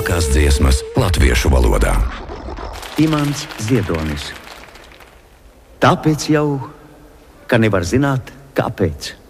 labākās dziesmas latviešu valodā. Imants Ziedonis. Tāpēc jau, ka nevar zināt, kāpēc.